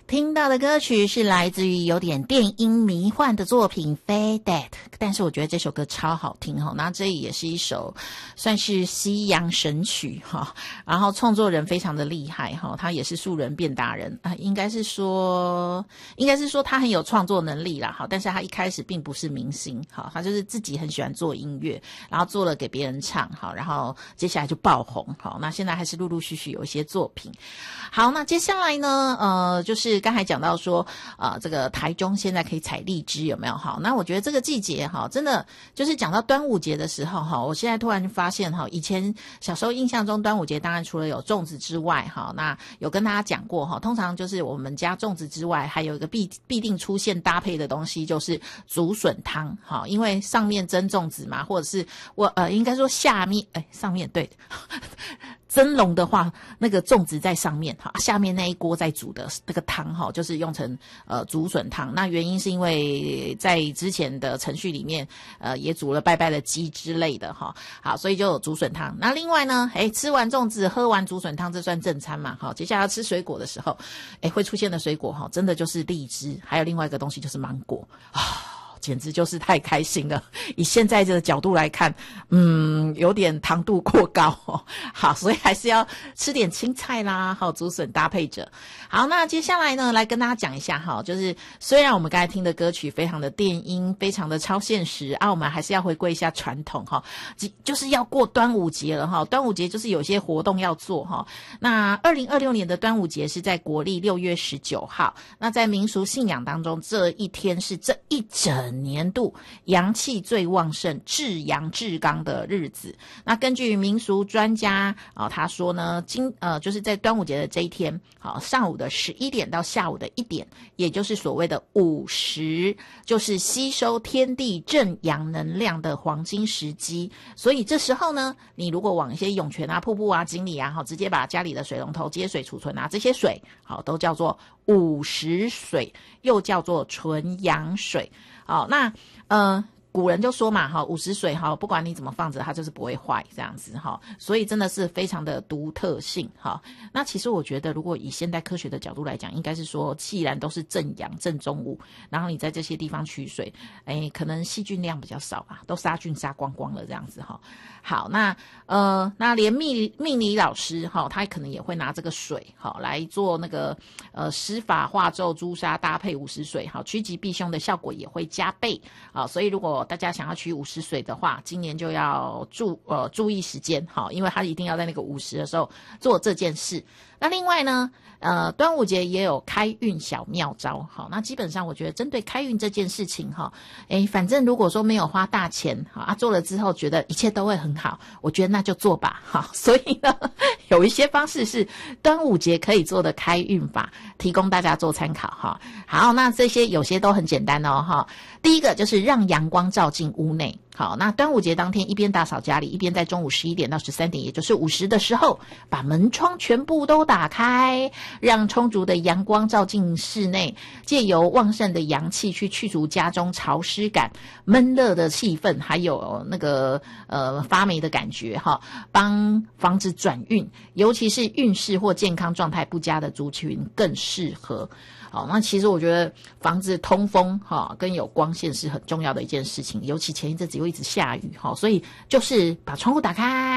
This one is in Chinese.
听到的歌曲是来自于有点电音迷幻的作品《Fade That》，但是我觉得这首歌超好听哈。那这也是一首算是西洋神曲哈，然后创作人非常的厉害哈，他也是素人变达人啊，应该是说他很有创作能力啦哈，但是他一开始并不是明星哈，他就是自己很喜欢做音乐，然后做了给别人唱哈，然后接下来就爆红哈，那现在还是陆陆续续有一些作品。好，那接下来呢就是刚才讲到说这个台中现在可以采荔枝有没有？好，那我觉得这个季节哈，真的就是讲到端午节的时候哈，我现在突然发现哈，以前小时候印象中端午节当然除了有粽子之外哈，那有跟大家讲过哈，通常就是我们家粽子之外还有一个必定出现搭配的东西就是竹笋汤哈，因为上面蒸粽子嘛，或者是应该说上面对蒸笼的话，那个粽子在上面哈，下面那一锅在煮的那个汤哈，就是用成竹笋汤。那原因是因为在之前的程序里面也煮了拜拜的鸡之类的哈，好，所以就有竹笋汤。那另外呢，吃完粽子喝完竹笋汤，这算正餐嘛？好，接下来要吃水果的时候，会出现的水果哈，真的就是荔枝，还有另外一个东西就是芒果啊。简直就是太开心了，以现在这个角度来看有点糖度过高哦。好，所以还是要吃点青菜啦，好，竹笋搭配着。好，那接下来呢来跟大家讲一下哈，就是虽然我们刚才听的歌曲非常的电音，非常的超现实我们还是要回归一下传统哈，就是要过端午节了哈，端午节就是有些活动要做哈。那2026年的端午节是在国历6月19号，那在民俗信仰当中，这一天是这一整年度阳气最旺盛、至阳至刚的日子。那根据民俗专家他说呢，就是在端午节的这一天，上午的11点到下午的1点，也就是所谓的午时，就是吸收天地正阳能量的黄金时机。所以这时候呢，你如果往一些涌泉啊、瀑布啊、井里直接把家里的水龙头接水储存这些水都叫做午时水，又叫做纯阳水。那古人就说嘛午时水不管你怎么放着它就是不会坏这样子所以真的是非常的独特性那其实我觉得如果以现代科学的角度来讲，应该是说既然都是正阳正中午，然后你在这些地方取水可能细菌量比较少吧，都杀菌杀光光了这样子好，那连命理老师他可能也会拿这个水来做那个施法化咒朱砂搭配午时水趋吉避凶的效果也会加倍所以如果大家想要取午时水的话，今年就要注意时间因为他一定要在那个午时的时候做这件事。那另外呢端午节也有开运小妙招那基本上我觉得针对开运这件事情反正如果说没有花大钱做了之后觉得一切都会很好，我觉得那就做吧所以呢有一些方式是端午节可以做的开运法，提供大家做参考好，那这些有些都很简单第一个就是让阳光照进屋内。好，那端午节当天一边打扫家里，一边在中午11点到13点，也就是午时的时候，把门窗全部都打开，让充足的阳光照进室内，借由旺盛的阳气去去除家中潮湿感、闷热的气氛，还有那个发霉的感觉帮房子转运，尤其是运势或健康状态不佳的族群更适合。好，那其实我觉得房子通风跟有光线是很重要的一件事情，尤其前一阵子又一直下雨所以就是把窗户打开。